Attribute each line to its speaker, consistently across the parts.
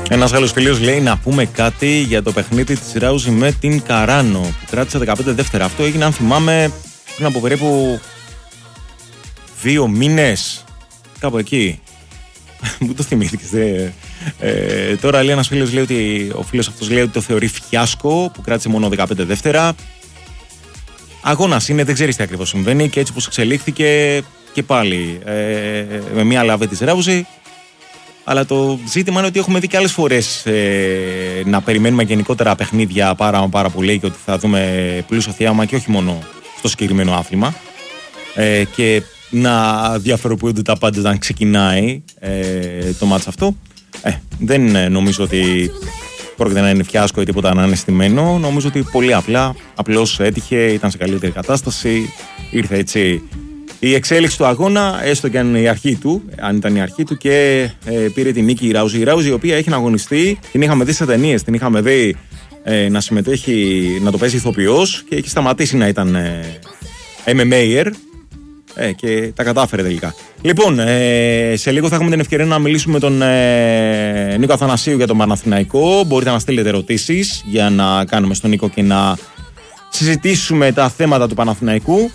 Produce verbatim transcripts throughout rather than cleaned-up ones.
Speaker 1: Ένας άλλος φίλος λέει να πούμε κάτι για το παιχνίδι της Ράουζη με την Καράνο που κράτησε δεκαπέντε δεύτερα. Αυτό έγινε, αν θυμάμαι, πριν από περίπου δύο μήνες, κάπου εκεί. Μου το θυμήθηκες. Ε, ε, τώρα λέει ένας φίλος λέει ότι ο φίλος αυτός λέει ότι το θεωρεί φιάσκο που κράτησε μόνο δεκαπέντε δεύτερα. Αγώνας είναι, δεν ξέρεις τι ακριβώς συμβαίνει και έτσι πως εξελίχθηκε και πάλι ε, με μια λαβή της Ράουζη. Αλλά το ζήτημα είναι ότι έχουμε δει και άλλες φορές ε, να περιμένουμε γενικότερα παιχνίδια πάρα, πάρα πολύ και ότι θα δούμε πλούσιο θέαμα και όχι μόνο στο συγκεκριμένο άθλημα. Ε, και να διαφοροποιούνται τα πάντα όταν ξεκινάει ε, το μάτς αυτό. Ε, δεν νομίζω ότι πρόκειται να είναι φιάσκο ή τίποτα να είναι στημένο. Νομίζω ότι πολύ απλά, απλώς έτυχε, ήταν σε καλύτερη κατάσταση, ήρθε έτσι η εξέλιξη του αγώνα, έστω και αν είναι η αρχή του, αν ήταν η αρχή του, και ε, πήρε την νίκη η Ράουζη. Η Ράουζη, η οποία έχει να αγωνιστεί, την είχαμε δει σε ταινίες, την είχαμε δει ε, να συμμετέχει, να το παίζει ηθοποιός και έχει σταματήσει να ήταν ε, εμ εμ έι-ερ ε, και τα κατάφερε τελικά. Λοιπόν, ε, σε λίγο θα έχουμε την ευκαιρία να μιλήσουμε με τον ε, Νίκο Αθανασίου για τον Παναθηναϊκό. Μπορείτε να στείλετε ερωτήσεις για να κάνουμε στον Νίκο και να συζητήσουμε τα θέματα του Παναθηναϊκού.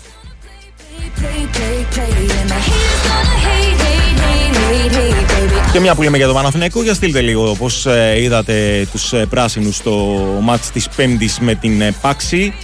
Speaker 1: Και μια που λέμε για τον Παναθηναϊκό, για στείλτε λίγο πώς ε, είδατε τους ε, πράσινους στο μάτς της Πέμπτης με την ε, Πάξη.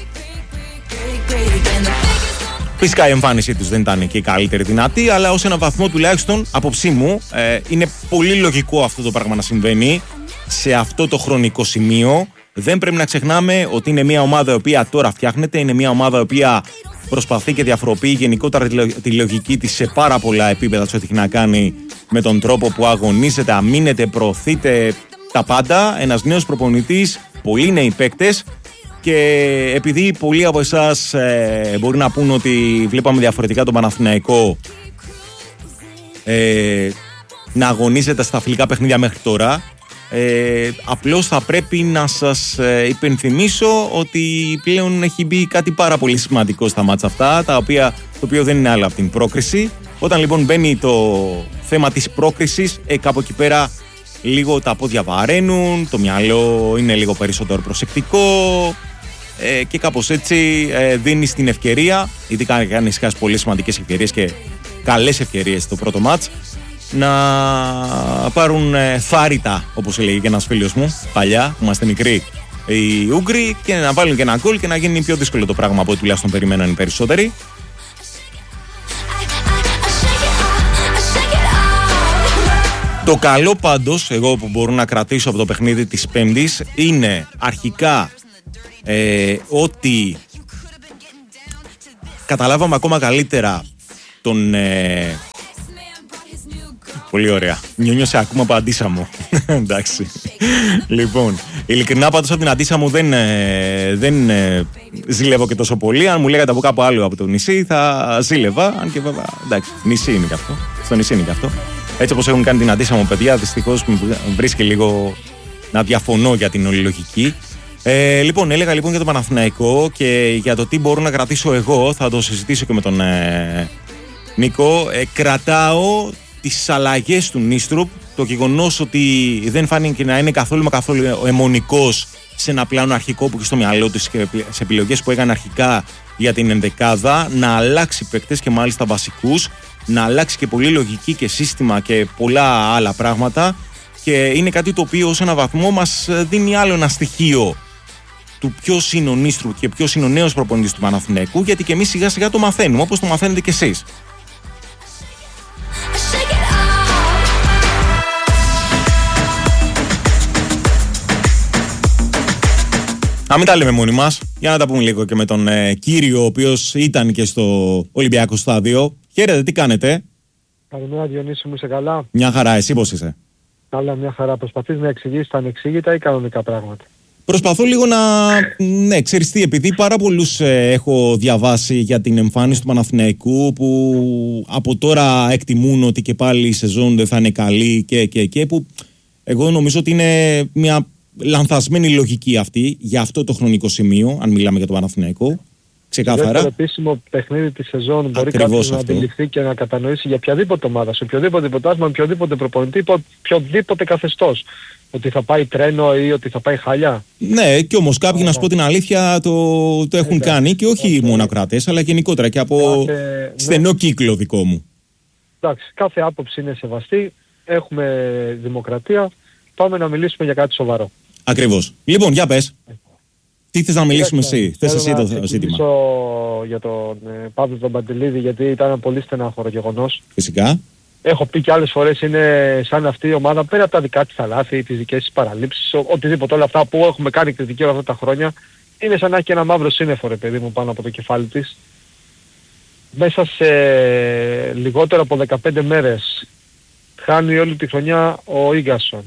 Speaker 1: Φυσικά η εμφάνισή τους δεν ήταν και η καλύτερη δυνατή, αλλά ως ένα βαθμό τουλάχιστον, απόψη μου, ε, είναι πολύ λογικό αυτό το πράγμα να συμβαίνει σε αυτό το χρονικό σημείο. Δεν πρέπει να ξεχνάμε ότι είναι μια ομάδα η οποία τώρα φτιάχνεται, είναι μια ομάδα η οποία προσπαθεί και διαφοροποιεί γενικότερα τη λογική της σε πάρα πολλά επίπεδα σε ό,τι έχει να κάνει με τον τρόπο που αγωνίζεται, αμήνεται, προωθείται, τα πάντα. Ένας νέος προπονητής, πολλοί νέοι παίκτες, και επειδή πολλοί από εσάς ε, μπορεί να πούν ότι βλέπαμε διαφορετικά τον Παναθηναϊκό ε, να αγωνίζεται στα φιλικά παιχνίδια μέχρι τώρα, Ε, απλώς θα πρέπει να σας ε, υπενθυμίσω ότι πλέον έχει μπει κάτι πάρα πολύ σημαντικό στα μάτσα αυτά, τα οποία, το οποίο δεν είναι άλλο από την πρόκριση. Όταν λοιπόν μπαίνει το θέμα της πρόκρισης, ε, κάπου εκεί πέρα λίγο τα πόδια βαραίνουν, το μυαλό είναι λίγο περισσότερο προσεκτικό ε, και κάπως έτσι ε, δίνεις την ευκαιρία, ειδικά αν κάνεις πολύ σημαντικές ευκαιρίες και καλές ευκαιρίες στο πρώτο μάτς, να πάρουν ε, θάρρυτα, όπως έλεγε και ένας φίλος μου παλιά, που είμαστε μικροί, οι Ούγγροι, και να βάλουν και ένα γκολ και να γίνει πιο δύσκολο το πράγμα από ό,τι τουλάχιστον περιμέναν οι περισσότεροι. Το καλό πάντως, εγώ που μπορώ να κρατήσω από το παιχνίδι της Πέμπτης, είναι αρχικά ε, ότι καταλάβαμε ακόμα καλύτερα τον... Ε, πολύ ωραία. Νιώνιο σε ακούμε από Αντίσαμο. Εντάξει. Λοιπόν, ειλικρινά πάντως από την Αντίσαμο δεν, δεν ζήλευω και τόσο πολύ. Αν μου λέγατε από κάπου άλλο από το νησί θα ζήλευα. Αν και βέβαια, εντάξει, νησί είναι και αυτό. Στο νησί είναι και αυτό. Έτσι όπως έχουν κάνει την Αντίσαμο, παιδιά, δυστυχώς μου βρίσκει λίγο να διαφωνώ για την όλη λογική. Ε, λοιπόν, έλεγα λοιπόν για το Παναθηναϊκό και για το τι μπορώ να κρατήσω εγώ. Θα το συζητήσω και με τον ε, Νίκο. Ε, κρατάω τις αλλαγές του Νίστρουπ, το γεγονός ότι δεν φάνηκε να είναι καθόλου με καθόλου αιμονικός σε ένα πλάνο αρχικό που έχει στο μυαλό του, σε επιλογές που έκανε αρχικά για την ενδεκάδα, να αλλάξει παίκτες και μάλιστα βασικούς, να αλλάξει και πολύ λογική και σύστημα και πολλά άλλα πράγματα, και είναι κάτι το οποίο ως ένα βαθμό μας δίνει άλλο ένα στοιχείο του ποιος είναι ο Νίστρουπ και ποιος είναι ο νέος προπονητής του Παναθηναϊκού, γιατί και εμείς σιγά σιγά το μαθαίνουμε, όπως το μαθαίνετε κι εσείς. Να μην τα λέμε μόνοι μας, για να τα πούμε λίγο και με τον ε, κύριο, ο οποίος ήταν και στο Ολυμπιακό Στάδιο. Χαίρετε, τι κάνετε?
Speaker 2: Καλημέρα Διονύση μου, είσαι καλά?
Speaker 1: Μια χαρά, εσύ πώς είσαι?
Speaker 2: Καλά, μια χαρά. Προσπαθείς να εξηγήσεις τα ανεξήγητα ή κανονικά πράγματα?
Speaker 1: Προσπαθώ λίγο να... ναι, ξέρεις τι, επειδή πάρα πολλούς ε, έχω διαβάσει για την εμφάνιση του Παναθηναϊκού που από τώρα εκτιμούν ότι και πάλι η σεζόν δεν θα είναι καλή και, και, και που εγώ νομίζω ότι είναι μια λανθασμένη λογική αυτή για αυτό το χρονικό σημείο, αν μιλάμε για το Παναθηναϊκό. Ξεκάθαρα.
Speaker 2: Το επίσημο παιχνίδι της σεζόν μπορεί κάποιος να αντιληφθεί και να κατανοήσει για οποιαδήποτε ομάδα, σε οποιοδήποτε ποτάσμα, με οποιοδήποτε προπονητή, οποιοδήποτε καθεστώς. ότι θα πάει τρένο ή ότι θα πάει χάλια.
Speaker 1: Ναι, και όμως κάποιοι, να σου πω την αλήθεια, το, το έχουν
Speaker 2: Εντάξει.
Speaker 1: κάνει και όχι okay. μόνο ακροατές, αλλά γενικότερα και από κάθε, στενό ναι. κύκλο δικό μου.
Speaker 2: Εντάξει, κάθε άποψη είναι σεβαστή. Έχουμε δημοκρατία. Πάμε να μιλήσουμε για κάτι σοβαρό.
Speaker 1: Ακριβώς. Λοιπόν, για πες. Τι θες να μιλήσουμε εσύ, θες εσύ το ζήτημα.
Speaker 2: Θα μιλήσω για τον ε, Παύλο τον Παντελίδη, γιατί ήταν ένα πολύ στενάχωρο γεγονός.
Speaker 1: Φυσικά.
Speaker 2: Έχω πει και άλλες φορές, είναι σαν αυτή η ομάδα, πέρα από τα δικά της τα λάθη, τις δικές της παραλήψεις, ο, οτιδήποτε, όλα αυτά που έχουμε κάνει κριτική όλα αυτά τα χρόνια, είναι σαν να έχει ένα μαύρο σύννεφο, ρε παιδί μου, πάνω από το κεφάλι της. Μέσα σε λιγότερο από δεκαπέντε μέρες χάνει όλη τη χρονιά ο Ίγκασον.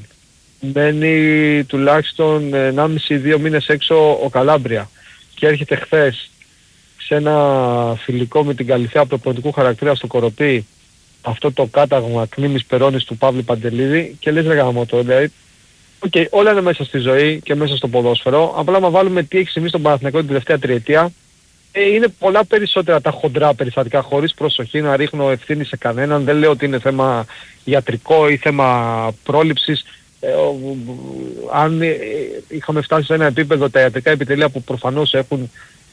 Speaker 2: Μένει τουλάχιστον ενάμιση δύο μήνες έξω ο Καλάμπρια και έρχεται χθες σε ένα φιλικό με την Καλυθέα προπονητικού χαρακτήρα στο Κοροπή αυτό το κάταγμα κνήμης Περώνης του Παύλου Παντελίδη και λες ρε γαμώτο, δηλαδή okay, όλα είναι μέσα στη ζωή και μέσα στο ποδόσφαιρο, απλά άμα βάλουμε τι έχει συμβεί στον Παναθηναϊκό την τελευταία τριετία, ε, είναι πολλά περισσότερα τα χοντρά περιστατικά, χωρίς προσοχή να ρίχνω ευθύνη σε κανέναν, δεν λέω ότι είναι θέμα ιατρικό ή θέμα πρόληψης. Ε, ο, αν ε, είχαμε φτάσει σε ένα επίπεδο τα ιατρικά επιτελεία που προφανώς έχουν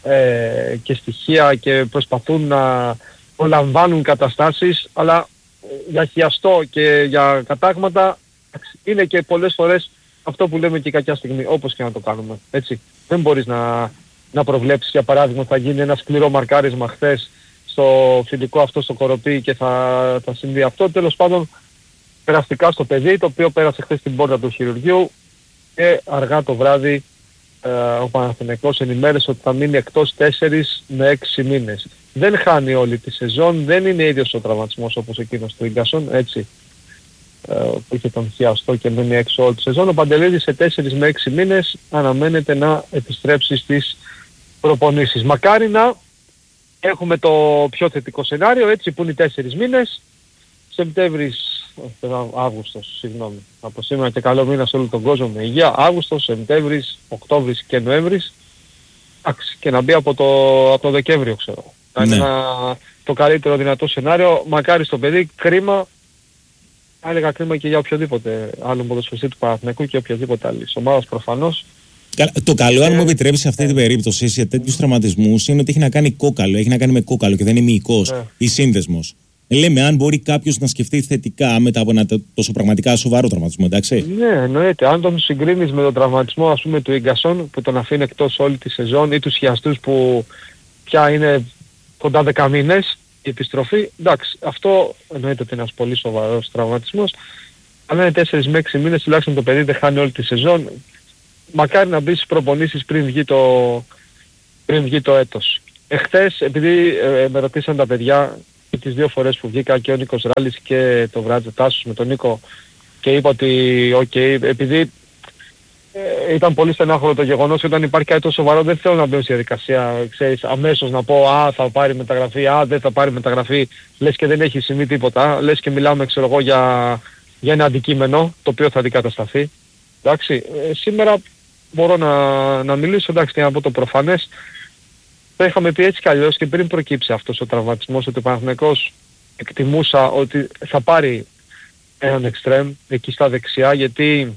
Speaker 2: ε, και στοιχεία και προσπαθούν να προλαμβάνουν καταστάσεις, αλλά για χιαστό και για κατάγματα είναι και πολλές φορές αυτό που λέμε και κακιά στιγμή, όπως και να το κάνουμε, έτσι. Δεν μπορείς να, να προβλέψεις, για παράδειγμα, θα γίνει ένα σκληρό μαρκάρισμα χθες στο φιλικό αυτό στο Κοροπή και θα, θα συμβεί αυτό. Τέλος πάντων, περαστικά στο παιδί, το οποίο πέρασε χθες την πόρτα του χειρουργείου και αργά το βράδυ ε, ο Παναθηναϊκός ενημέρωσε ότι θα μείνει εκτός τέσσερις με έξι μήνες. Δεν χάνει όλη τη σεζόν, δεν είναι ίδιος ο τραυματισμός όπως εκείνος του Ίγκασον, έτσι, ε, που είχε τον χιαστό και μένει έξω όλη τη σεζόν. Ο Παντελίδης σε τέσσερις με έξι μήνες αναμένεται να επιστρέψει στις προπονήσεις. Μακάρι να έχουμε το πιο θετικό σενάριο, έτσι, που είναι οι τέσσερις μήνες, Σεπτέμβρης, Αύγουστος, συγγνώμη, από σήμερα και καλό μήνα σε όλο τον κόσμο με υγεία, Αύγουστος, Σεπτέμβρης, Οκτώβρης και Νοέμβρης, και να μπει από το, από το Δεκέμβριο, ξέρω. Ναι. Είναι ένα, το καλύτερο δυνατό σενάριο, μακάρι στο παιδί, κρίμα, θα έλεγα κρίμα και για οποιοδήποτε άλλο ποδοσφαιριστή του Παναθηναϊκού και οποιοδήποτε άλλης ομάδας προφανώς.
Speaker 1: Το καλό, αν μου επιτρέψει σε αυτή την περίπτωση, σε τέτοιους τραυματισμούς, είναι ότι έχει να κάνει κόκαλο, έχει να κάνει με κόκαλο και δεν είναι μυϊκός ναι. ή σύνδεσμος. Λέμε αν μπορεί κάποιος να σκεφτεί θετικά μετά από ένα τόσο πραγματικά σοβαρό τραυματισμό, εντάξει.
Speaker 2: Ναι, εννοείται. Αν τον συγκρίνεις με τον τραυματισμό, ας πούμε, του Ίγκασον που τον αφήνει εκτός όλη τη σεζόν ή τους χιαστούς που πια είναι κοντά δέκα μήνες η επιστροφή, εντάξει, αυτό εννοείται ότι είναι ένας πολύ σοβαρός τραυματισμός. Αν είναι τέσσερις με έξι μήνες, τουλάχιστον το παιδί δεν χάνει όλη τη σεζόν. Μακάρι να μπει στις προπονήσεις πριν βγει το, πριν βγει το έτος. Εχθές, επειδή ε, με ρωτήσαν τα παιδιά, και τις δύο φορές που βγήκα και ο Νίκος Ράλης και το Βράτζο Τάσος με τον Νίκο και είπα ότι οκ, okay, επειδή ε, ήταν πολύ στενάχωρο το γεγονός, όταν υπάρχει κάτι τόσο σοβαρό δεν θέλω να μπω στη διαδικασία, ξέρεις, αμέσως να πω α, θα πάρει μεταγραφή, α, δεν θα πάρει μεταγραφή, λες και δεν έχει συμβεί τίποτα, λες και μιλάμε, ξέρω εγώ, για, για ένα αντικείμενο το οποίο θα αντικατασταθεί. Εντάξει, ε, σήμερα μπορώ να, να μιλήσω, εντάξει, και να πω το προφανές. Το είχαμε πει έτσι κι αλλιώς και πριν προκύψει αυτός ο τραυματισμός, ότι ο Παναθηναϊκός εκτιμούσα ότι θα πάρει έναν εξτρέμ εκεί στα δεξιά, γιατί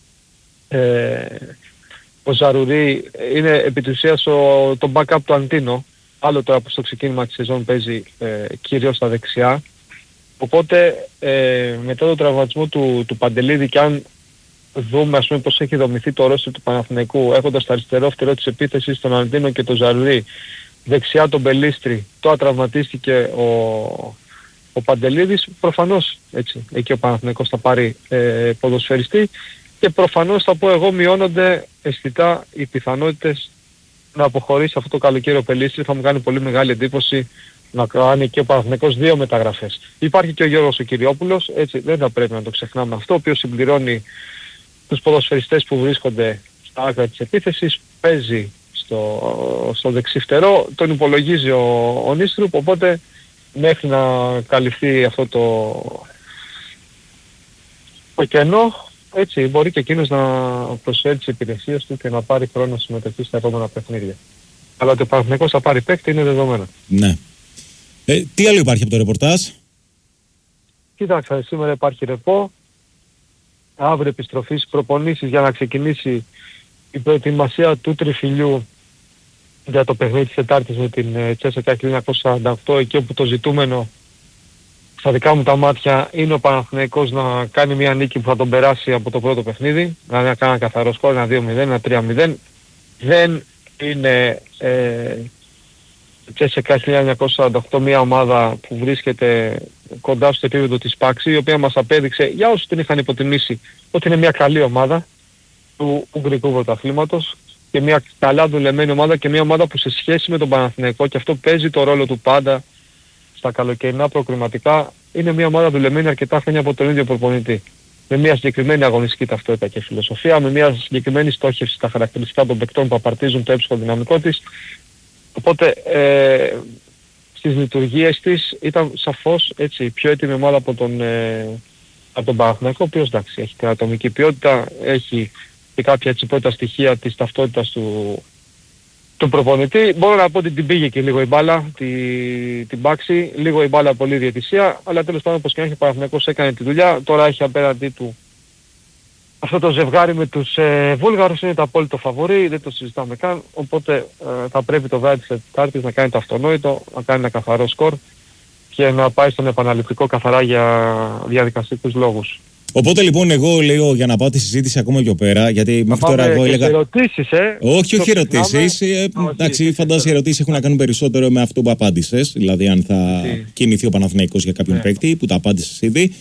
Speaker 2: ε, ο Ζαρουρί είναι επί της ουσίας το backup του Αντίνο, άλλο τώρα που στο ξεκίνημα της σεζόν παίζει ε, κυρίως στα δεξιά. Οπότε ε, μετά τον τραυματισμό του, του Παντελίδη, και αν δούμε ας πούμε πως έχει δομηθεί το ρόστερ του Παναθηναϊκού, έχοντας το αριστερό φτερό της επίθεσης τον Αντίνο και τον Ζαρουρί, δεξιά τον Μπελίστρη, τώρα τραυματίστηκε ο, ο Παντελίδης, προφανώς έτσι, εκεί ο Παναθηναϊκός θα πάρει ε, ποδοσφαιριστή και προφανώς θα πω εγώ μειώνονται αισθητά οι πιθανότητες να αποχωρήσει αυτό το καλοκαίρι ο Μπελίστρη. Θα μου κάνει πολύ μεγάλη εντύπωση να κάνει και ο Παναθηναϊκός δύο μεταγραφές. Υπάρχει και ο Γιώργος ο Κυριόπουλος, έτσι δεν θα πρέπει να το ξεχνάμε αυτό, ο οποίος συμπληρώνει τους ποδοσφαιριστές που βρίσκονται στα άκρα της επίθεσης, παίζει στο, στο δεξί φτερό, τον υπολογίζει ο, ο Νίστρουπ, οπότε μέχρι να καλυφθεί αυτό το, το κενό, έτσι μπορεί και εκείνος να προσφέρει τις υπηρεσίες του και να πάρει χρόνο συμμετοχή στα επόμενα παιχνίδια. Αλλά ότι ο Παναθηναϊκός θα πάρει παίκτη είναι δεδομένο.
Speaker 1: Ναι. Ε, τι άλλο υπάρχει από το ρεπορτάζ?
Speaker 2: Κοίταξα, σήμερα υπάρχει ρεπό. αύριο επιστροφή στις προπονήσεις για να ξεκινήσει η προετοιμασία του τριφυλιού για το παιχνίδι της Τετάρτης με την Τσέσσεκα χίλια εννιακόσια σαράντα οκτώ, εκεί όπου το ζητούμενο στα δικά μου τα μάτια είναι ο Παναθηναϊκός να κάνει μια νίκη που θα τον περάσει από το πρώτο παιχνίδι, δηλαδή να κάνει ένα καθαρό σκορ, ένα δύο μηδέν, ένα τρία μηδέν. Δεν είναι ε, η Τσέσσεκα χίλια εννιακόσια σαράντα οκτώ μια ομάδα που βρίσκεται κοντά στο επίπεδο της Πάξη, η οποία μας απέδειξε, για όσους την είχαν υποτιμήσει, ότι είναι μια καλή ομάδα του Ουγγρικού Πρωταθλήματος και μια καλά δουλεμένη ομάδα και μια ομάδα που σε σχέση με τον Παναθηναϊκό, και αυτό παίζει το ρόλο του πάντα στα καλοκαιρινά προκριματικά, είναι μια ομάδα δουλεμένη αρκετά χρόνια από τον ίδιο προπονητή. Με μια συγκεκριμένη αγωνιστική ταυτότητα και φιλοσοφία, με μια συγκεκριμένη στόχευση στα χαρακτηριστικά των παικτών που απαρτίζουν το έψυχο δυναμικό της. Οπότε ε, στις λειτουργίες της ήταν σαφώς έτσι, η πιο έτοιμη ομάδα από τον, ε, από τον Παναθηναϊκό, ο οποίος εντάξει έχει την ατομική ποιότητα, έχει και κάποια έτσι πρώτα στοιχεία της ταυτότητας του, του προπονητή. Μπορώ να πω ότι την πήγε και λίγο η μπάλα, τη, την Πάξη, λίγο η μπάλα πολύ διαιτησία, αλλά τέλος πάντων όπως και να έχει ο Παναθηναϊκός έκανε τη δουλειά, τώρα έχει απέναντί του αυτό το ζευγάρι με τους ε, Βούλγαρους, είναι το απόλυτο φαβορί, δεν το συζητάμε καν, οπότε ε, θα πρέπει το βράδυ της Τετάρτης να κάνει το αυτονόητο, να κάνει ένα καθαρό σκορ και να πάει στον επαναληπτικό καθαρά για διαδικαστικούς λόγους.
Speaker 1: Οπότε λοιπόν εγώ λέω για να πάω τη συζήτηση ακόμα πιο πέρα, γιατί μέχρι τώρα εγώ έλεγα...
Speaker 2: ερωτήσεις, ε!
Speaker 1: Όχι, όχι ερωτήσεις, ε, εντάξει, φαντάζομαι οι ερωτήσεις έχουν να κάνουν περισσότερο με αυτό που απάντησες, δηλαδή αν θα Τι. κινηθεί ο Παναθηναϊκός για κάποιον ναι. παίκτη, που τα απάντησες ήδη.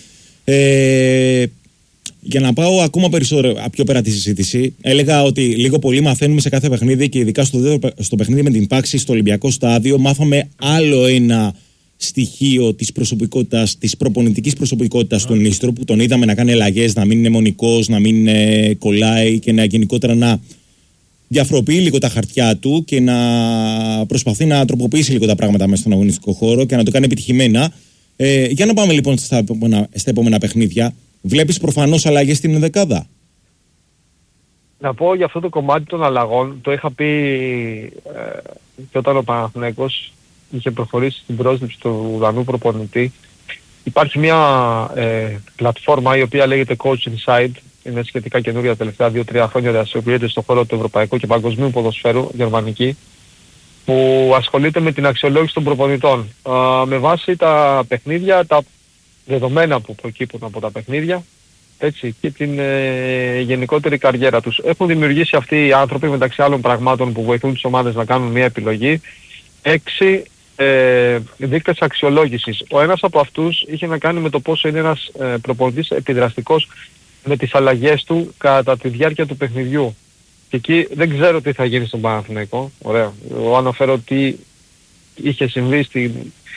Speaker 1: Ε, Για να πάω ακόμα περισσότερο πιο πέρα τη συζήτηση, έλεγα ότι λίγο πολύ μαθαίνουμε σε κάθε παιχνίδι και ειδικά στο, στο παιχνίδι με την Πάξη στο Ολυμπιακό Στάδιο. Μάθαμε άλλο ένα στοιχείο της προσωπικότητας, της προπονητικής προσωπικότητας του Νίστρου, που τον είδαμε να κάνει αλλαγές, να μην είναι μονικός, να μην ε, κολλάει και να γενικότερα να διαφοροποιεί λίγο τα χαρτιά του και να προσπαθεί να τροποποιήσει λίγο τα πράγματα μέσα στον αγωνιστικό χώρο και να το κάνει επιτυχημένα. Ε, για να πάμε λοιπόν στα επόμενα, στα επόμενα παιχνίδια. Βλέπεις προφανώς αλλαγές στην ενδεκάδα.
Speaker 2: Να πω για αυτό το κομμάτι των αλλαγών, το είχα πει ε, και όταν ο Παναθηναϊκός είχε προχωρήσει στην πρόσληψη του Ουδανού προπονητή. Υπάρχει μια ε, πλατφόρμα η οποία λέγεται Coach Inside, είναι σχετικά καινούργια τα τελευταία δύο τρία χρόνια, δραστηριοποιείται στον χώρο του ευρωπαϊκού και παγκοσμίου ποδοσφαίρου, γερμανική, που ασχολείται με την αξιολόγηση των προπονητών. Ε, με βάση τα παιχνίδια, τα δεδομένα που προκύπτουν από τα παιχνίδια, έτσι, και την ε, γενικότερη καριέρα τους. Έχουν δημιουργήσει αυτοί οι άνθρωποι, μεταξύ άλλων πραγμάτων που βοηθούν τις ομάδες να κάνουν μια επιλογή, έξι ε, δείκτες αξιολόγησης. Ο ένας από αυτούς είχε να κάνει με το πόσο είναι ένας ε, προπονητής επιδραστικός με τις αλλαγές του κατά τη διάρκεια του παιχνιδιού. Και εκεί δεν ξέρω τι θα γίνει στον Παναθηναϊκό. Ωραία. Εγώ αναφέρω τι είχε συμβεί στην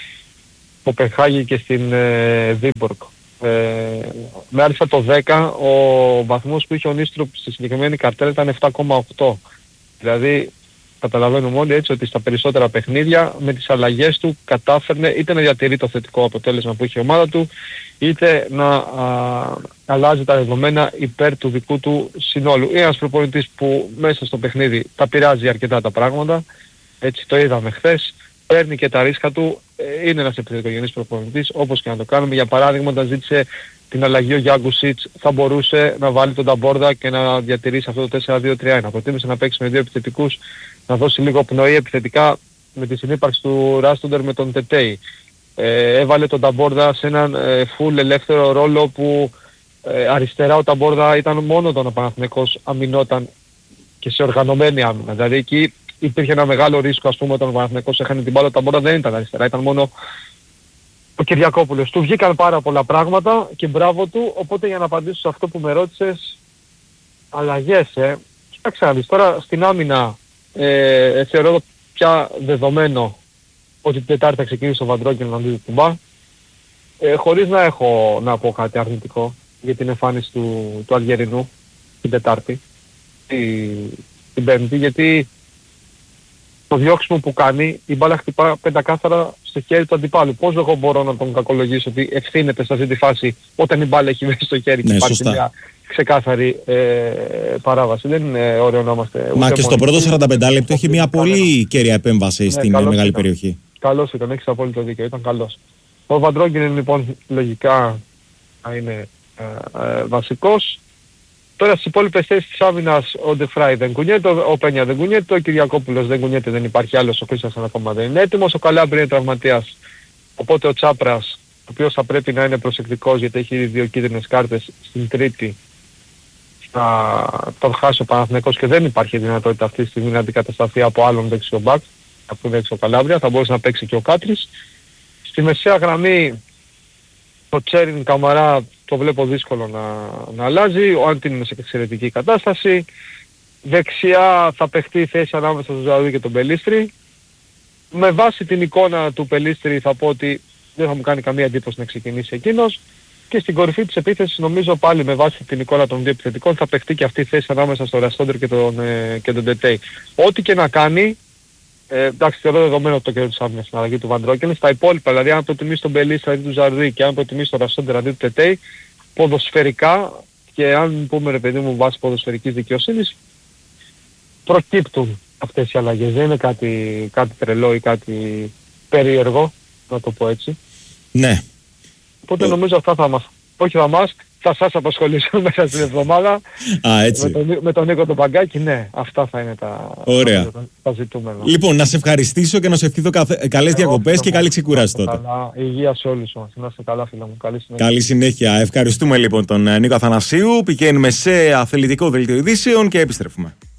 Speaker 2: Κοπενχάγη και στην ε, Βίμπορκ. Ε, με άριστα το δέκα, ο βαθμός που είχε ο Νίστρου στη συγκεκριμένη καρτέλα ήταν επτά κόμμα οκτώ. Δηλαδή καταλαβαίνουμε όλοι έτσι ότι στα περισσότερα παιχνίδια με τις αλλαγές του κατάφερνε είτε να διατηρεί το θετικό αποτέλεσμα που είχε η ομάδα του, είτε να α, αλλάζει τα δεδομένα υπέρ του δικού του συνόλου. Είναι ένας προπονητής που μέσα στο παιχνίδι τα πειράζει αρκετά τα πράγματα, έτσι το είδαμε χθες. Παίρνει και τα ρίσκα του, είναι ένας επιθετικογενής προπονητής, όπως και να το κάνουμε. Για παράδειγμα, όταν ζήτησε την αλλαγή ο Γιάνγκουσιτς, θα μπορούσε να βάλει τον Ταμπόρδα και να διατηρήσει αυτό το τέσσερα δύο τρία ένα. Προτίμησε να παίξει με δύο επιθετικούς, να δώσει λίγο πνοή επιθετικά με τη συνύπαρξη του Ράστοντερ με τον Τετέι. Ε, έβαλε τον Ταμπόρδα σε έναν ε, full ελεύθερο ρόλο που ε, αριστερά ο Ταμπόρδα ήταν μόνο όταν ο Παναθηναϊκός αμυνόταν και σε οργανωμένη άμυνα. Δηλαδή εκεί υπήρχε ένα μεγάλο ρίσκο, ας πούμε, όταν ο Παναθηναϊκός έχανε την μπάλα, ο Ταμπόρδα δεν ήταν αριστερά, ήταν μόνο ο Κυριακόπουλος. Του βγήκαν πάρα πολλά πράγματα και μπράβο του, οπότε για να απαντήσω σε αυτό που με ρώτησες, αλλαγές, ε. Κοίταξε να δεις, τώρα στην άμυνα ε, θεωρώ πια δεδομένο ότι την Τετάρτη θα ξεκινήσει ο Βαντρόγκεν να δει την μπα, ε, χωρίς να έχω να πω κάτι αρνητικό για την εμφάνιση του, του Αλγερινού την Τετάρτη, την, την Πέμπτη, γιατί το διώξιμο που κάνει, η μπάλα χτυπά πεντακάθαρα στο χέρι του αντιπάλου. Πώς εγώ μπορώ να τον κακολογήσω ότι ευθύνεται σε αυτή τη φάση όταν η μπάλα έχει μέσα στο χέρι και ναι, υπάρχει σωστά. Μια ξεκάθαρη ε, παράβαση. Δεν είναι ωραίο να είμαστε...
Speaker 1: Μα και στο πρώτο σαράντα πέντε λεπτό έχει μια πολύ κέρια επέμβαση ναι, στην μεγάλη
Speaker 2: ήταν.
Speaker 1: περιοχή.
Speaker 2: Καλός ήταν, έχεις απόλυτο δίκαιο, ήταν καλός. Ο Βαντρόγκεν λοιπόν λογικά θα είναι ε, ε, βασικός. Τώρα στις υπόλοιπες θέσεις της άμυνας ο Ντεφράι δεν κουνιέται, ο Πένια δεν κουνιέται, ο Κυριακόπουλος δεν κουνιέται, δεν υπάρχει άλλος, ο Κρίστιανσεν ακόμα δεν είναι έτοιμος, ο Καλάμπρη είναι τραυματίας. Οπότε ο Τσάπρας, ο οποίος θα πρέπει να είναι προσεκτικός γιατί έχει ήδη δύο κίτρινες κάρτες, στην Τρίτη θα τον χάσει ο Παναθηναϊκός και δεν υπάρχει δυνατότητα αυτή τη στιγμή να αντικατασταθεί από άλλον δεξιό μπακ, αφού είναι έξω ο Καλάμπρια, θα μπορούσε να παίξει και ο Κάτρης. Στη μεσαία γραμμή το Τσέριν Καμαρά το βλέπω δύσκολο να, να αλλάζει, ο Άντιν είναι σε εξαιρετική κατάσταση. Δεξιά θα παιχτεί η θέση ανάμεσα στον Ζαρούδη και τον Πελίστρη. Με βάση την εικόνα του Πελίστρη θα πω ότι δεν θα μου κάνει καμία εντύπωση να ξεκινήσει εκείνος. Και στην κορυφή της επίθεσης νομίζω πάλι με βάση την εικόνα των δύο επιθετικών θα παιχτεί και αυτή η θέση ανάμεσα στον Ραστόντερ και τον, ε, και τον Ντετέι. Ό,τι και να κάνει, ε, εντάξει θεωρώ δεδομένο το κέντρο της άμυνας στην αλλαγή του Βαντρόκεν. Στα υπόλοιπα, δηλαδή αν προτιμήσει τον Πελίστρη αντί του Ζαρδί και αν προτιμήσει τον Ραστόντερ αντί του Ντετέι, ποδοσφαιρικά και αν πούμε ρε παιδί μου βάσει ποδοσφαιρικής δικαιοσύνης, προκύπτουν αυτές οι αλλαγές. Δεν είναι κάτι, κάτι τρελό ή κάτι περίεργο, να το πω έτσι.
Speaker 1: Ναι.
Speaker 2: Οπότε νομίζω αυτά θα μας, όχι θα μας, θα σας απασχολήσουν μέσα στην εβδομάδα.
Speaker 1: Α, έτσι.
Speaker 2: Με τον, με τον Νίκο τον Παγκάκη, ναι, αυτά θα είναι τα,
Speaker 1: Ωραία.
Speaker 2: τα, τα ζητούμενα.
Speaker 1: Λοιπόν, να σε ευχαριστήσω και να σε ευχηθώ καθε... καλές διακοπές και καλή ξεκούραση τότε.
Speaker 2: Καλά, υγεία σε όλους μας. Να είστε καλά φίλα μου. Καλή συνέχεια.
Speaker 1: Καλή συνέχεια. Ευχαριστούμε λοιπόν τον Νίκο Αθανασίου. Πηγαίνουμε σε αθλητικό δελτίο ειδήσεων και επιστρέφουμε.